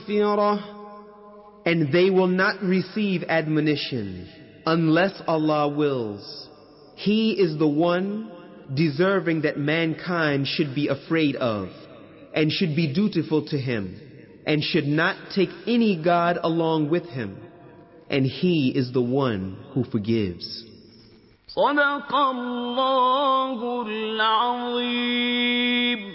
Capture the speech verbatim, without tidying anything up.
and they will not receive admonition unless Allah wills. He is the one deserving that mankind should be afraid of and should be dutiful to him and should not take any God along with him, and he is the one who forgives. صدق الله العظيم.